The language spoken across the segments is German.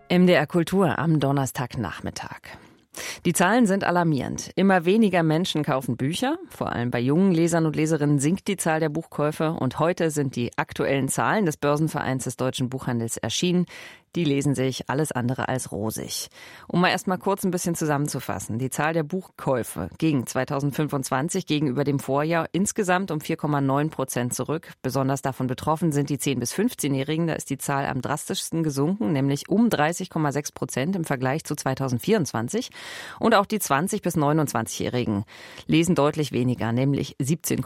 MDR Kultur am Donnerstagnachmittag. Die Zahlen sind alarmierend. Immer weniger Menschen kaufen Bücher. Vor allem bei jungen Lesern und Leserinnen sinkt die Zahl der Buchkäufe. Und heute sind die aktuellen Zahlen des Börsenvereins des Deutschen Buchhandels erschienen. Die lesen sich alles andere als rosig. Um mal erst mal kurz ein bisschen zusammenzufassen. Die Zahl der Buchkäufe ging 2025 gegenüber dem Vorjahr insgesamt um 4,9% zurück. Besonders davon betroffen sind die 10- bis 15-Jährigen. Da ist die Zahl am drastischsten gesunken, nämlich um 30,6% im Vergleich zu 2024. Und auch die 20- bis 29-Jährigen lesen deutlich weniger, nämlich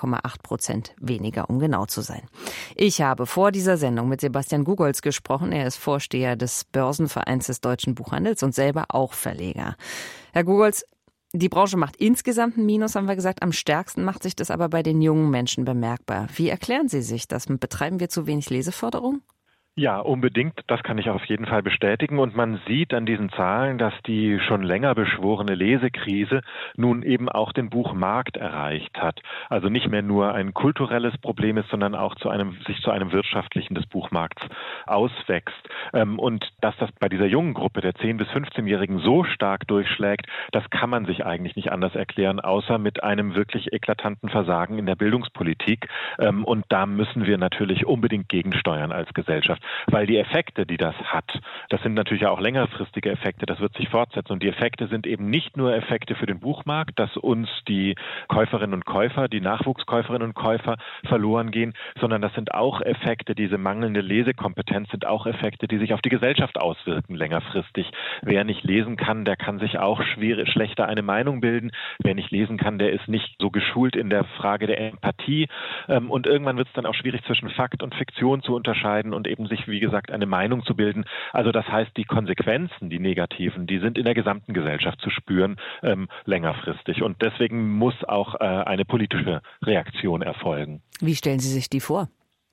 17,8% weniger, um genau zu sein. Ich habe vor dieser Sendung mit Sebastian Gugolz gesprochen. Er ist Vorsteher des Börsenvereins des Deutschen Buchhandels und selber auch Verleger. Herr Gugolz, die Branche macht insgesamt ein Minus, haben wir gesagt. Am stärksten macht sich das aber bei den jungen Menschen bemerkbar. Wie erklären Sie sich das? Betreiben wir zu wenig Leseförderung? Ja, unbedingt. Das kann ich auf jeden Fall bestätigen. Und man sieht an diesen Zahlen, dass die schon länger beschworene Lesekrise nun eben auch den Buchmarkt erreicht hat. Also nicht mehr nur ein kulturelles Problem ist, sondern auch sich zu einem wirtschaftlichen des Buchmarkts auswächst. Und dass das bei dieser jungen Gruppe der 10- bis 15-Jährigen so stark durchschlägt, das kann man sich eigentlich nicht anders erklären, außer mit einem wirklich eklatanten Versagen in der Bildungspolitik. Und da müssen wir natürlich unbedingt gegensteuern als Gesellschaft. Weil die Effekte, die das hat, das sind natürlich auch längerfristige Effekte, das wird sich fortsetzen. Und die Effekte sind eben nicht nur Effekte für den Buchmarkt, dass uns die Käuferinnen und Käufer, die Nachwuchskäuferinnen und Käufer verloren gehen, sondern das sind auch Effekte, diese mangelnde Lesekompetenz sind auch Effekte, die sich auf die Gesellschaft auswirken längerfristig. Wer nicht lesen kann, der kann sich auch schlechter eine Meinung bilden. Wer nicht lesen kann, der ist nicht so geschult in der Frage der Empathie. Und irgendwann wird es dann auch schwierig zwischen Fakt und Fiktion zu unterscheiden und eben sich, wie gesagt, eine Meinung zu bilden. Also das heißt, die Konsequenzen, die negativen, die sind in der gesamten Gesellschaft zu spüren, längerfristig. Und deswegen muss auch eine politische Reaktion erfolgen. Wie stellen Sie sich die vor?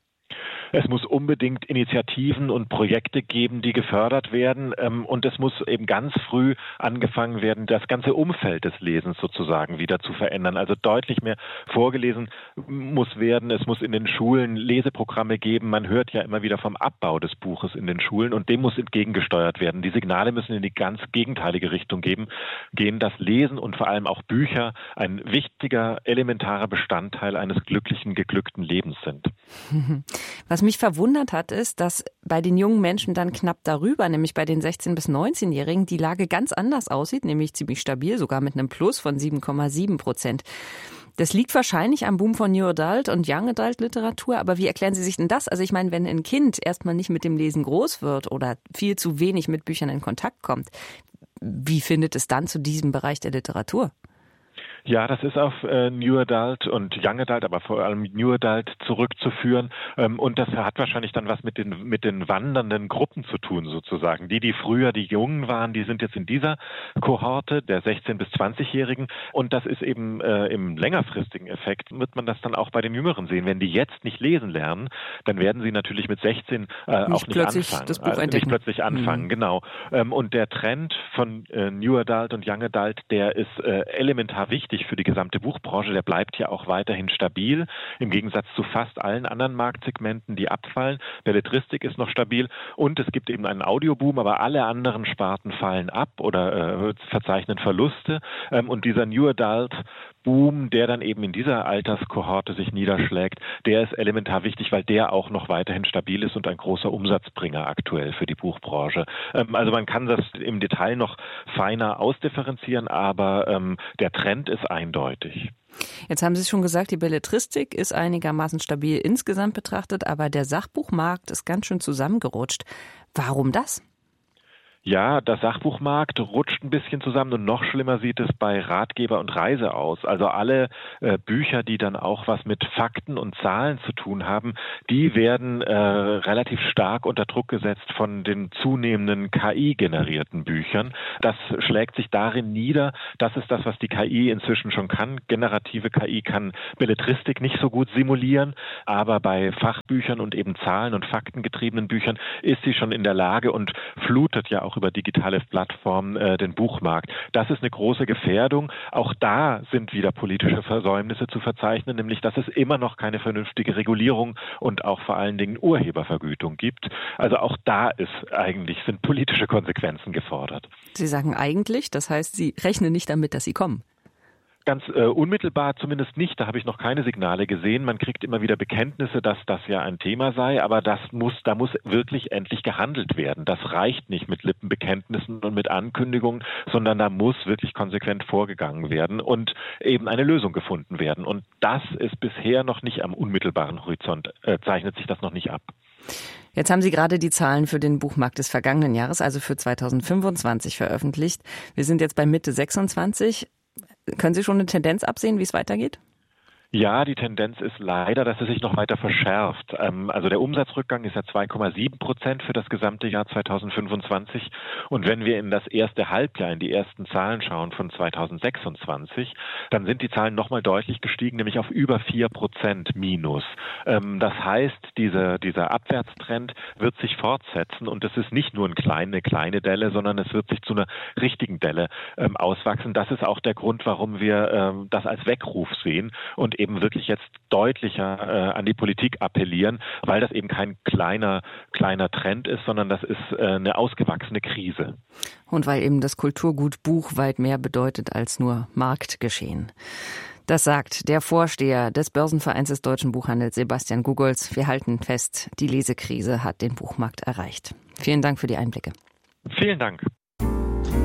Es muss unbedingt Initiativen und Projekte geben, die gefördert werden. Und es muss eben ganz früh angefangen werden, das ganze Umfeld des Lesens sozusagen wieder zu verändern. Also deutlich mehr vorgelesen muss werden. Es muss in den Schulen Leseprogramme geben. Man hört ja immer wieder vom Abbau des Buches in den Schulen und dem muss entgegengesteuert werden. Die Signale müssen in die ganz gegenteilige Richtung gehen, dass Lesen und vor allem auch Bücher ein wichtiger, elementarer Bestandteil eines geglückten Lebens sind. Was mich verwundert hat, ist, dass bei den jungen Menschen dann knapp darüber, nämlich bei den 16- bis 19-Jährigen, die Lage ganz anders aussieht, nämlich ziemlich stabil, sogar mit einem Plus von 7,7%. Das liegt wahrscheinlich am Boom von New Adult und Young Adult Literatur, aber wie erklären Sie sich denn das? Also ich meine, wenn ein Kind erstmal nicht mit dem Lesen groß wird oder viel zu wenig mit Büchern in Kontakt kommt, wie findet es dann zu diesem Bereich der Literatur? Ja, das ist auf New Adult und Young Adult, aber vor allem New Adult zurückzuführen. Und das hat wahrscheinlich dann was mit den wandernden Gruppen zu tun sozusagen. Die früher die Jungen waren, die sind jetzt in dieser Kohorte der 16- bis 20-Jährigen. Und das ist eben im längerfristigen Effekt, wird man das dann auch bei den Jüngeren sehen. Wenn die jetzt nicht lesen lernen, dann werden sie natürlich mit 16 auch nicht anfangen. Das Buch entdecken. Nicht plötzlich anfangen, genau. Und der Trend von New Adult und Young Adult, der ist elementar wichtig für die gesamte Buchbranche, der bleibt ja auch weiterhin stabil, im Gegensatz zu fast allen anderen Marktsegmenten, die abfallen. Belletristik ist noch stabil und es gibt eben einen Audioboom, aber alle anderen Sparten fallen ab oder verzeichnen Verluste. Und dieser New Adult Boom, der dann eben in dieser Alterskohorte sich niederschlägt, der ist elementar wichtig, weil der auch noch weiterhin stabil ist und ein großer Umsatzbringer aktuell für die Buchbranche. Also man kann das im Detail noch feiner ausdifferenzieren, aber der Trend ist eindeutig. Jetzt haben Sie schon gesagt, die Belletristik ist einigermaßen stabil insgesamt betrachtet, aber der Sachbuchmarkt ist ganz schön zusammengerutscht. Warum das? Ja, der Sachbuchmarkt rutscht ein bisschen zusammen und noch schlimmer sieht es bei Ratgeber und Reise aus. Also alle Bücher, die dann auch was mit Fakten und Zahlen zu tun haben, die werden relativ stark unter Druck gesetzt von den zunehmenden KI-generierten Büchern. Das schlägt sich darin nieder, das ist das, was die KI inzwischen schon kann. Generative KI kann Belletristik nicht so gut simulieren, aber bei Fachbüchern und eben Zahlen- und Faktengetriebenen Büchern ist sie schon in der Lage und flutet ja auch auch über digitale Plattformen den Buchmarkt. Das ist eine große Gefährdung. Auch da sind wieder politische Versäumnisse zu verzeichnen, nämlich dass es immer noch keine vernünftige Regulierung und auch vor allen Dingen Urhebervergütung gibt. Also auch da sind politische Konsequenzen gefordert. Sie sagen eigentlich, das heißt, Sie rechnen nicht damit, dass sie kommen. Ganz unmittelbar zumindest nicht. Da habe ich noch keine Signale gesehen. Man kriegt immer wieder Bekenntnisse, dass das ja ein Thema sei, aber da muss wirklich endlich gehandelt werden. Das reicht nicht mit Lippenbekenntnissen und mit Ankündigungen, sondern da muss wirklich konsequent vorgegangen werden und eben eine Lösung gefunden werden. Und das ist bisher noch nicht am unmittelbaren Horizont, zeichnet sich das noch nicht ab. Jetzt haben Sie gerade die Zahlen für den Buchmarkt des vergangenen Jahres, also für 2025, veröffentlicht. Wir sind jetzt bei Mitte 26. Können Sie schon eine Tendenz absehen, wie es weitergeht? Ja, die Tendenz ist leider, dass es sich noch weiter verschärft. Also der Umsatzrückgang ist ja 2,7% für das gesamte Jahr 2025. Und wenn wir in das erste Halbjahr, in die ersten Zahlen schauen von 2026, dann sind die Zahlen nochmal deutlich gestiegen, nämlich auf über 4% minus. Das heißt, dieser Abwärtstrend wird sich fortsetzen und es ist nicht nur eine kleine Delle, sondern es wird sich zu einer richtigen Delle auswachsen. Das ist auch der Grund, warum wir das als Weckruf sehen und eben wirklich jetzt deutlicher an die Politik appellieren, weil das eben kein kleiner Trend ist, sondern das ist eine ausgewachsene Krise. Und weil eben das Kulturgut Buch weit mehr bedeutet als nur Marktgeschehen. Das sagt der Vorsteher des Börsenvereins des deutschen Buchhandels, Sebastian Gugolz. Wir halten fest, die Lesekrise hat den Buchmarkt erreicht. Vielen Dank für die Einblicke. Vielen Dank.